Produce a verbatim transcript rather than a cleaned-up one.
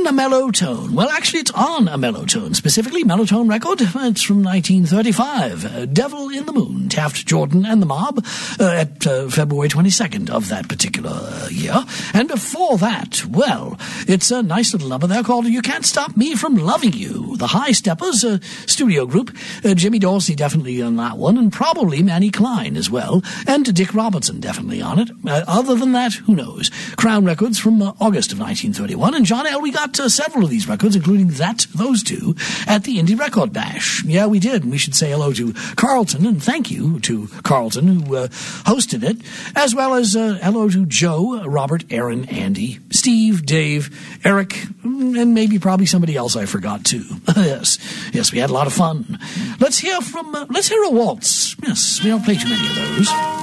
a mellow tone. Well, actually, it's on a mellow tone, specifically Mellotone record. It's from nineteen thirty-five. Uh, Devil in the Moon, Taft, Jordan, and the Mob, uh, at uh, February twenty-second of that particular uh, year. And before that, well, it's a nice little number there called You Can't Stop Me From Loving You. The High Steppers, a studio group. Uh, Jimmy Dorsey definitely on that one, and probably Manny Klein as well, and Dick Robertson definitely on it. Uh, other than that, who knows? Crown Records from uh, August of nineteen thirty-one, and John L., we got uh, several of these records, including that, those two, at the Indie Record Bash. Yeah, we did, and we should say hello to Carlton, and thank you to Carlton, who uh, hosted it, as well as uh, hello to Joe, Robert, Aaron, Andy, Steve, Dave, Eric, and maybe probably somebody else I forgot too. yes, yes, we had a lot of fun. Let's hear from, uh, let's hear a waltz. Yes, we don't play too many of those.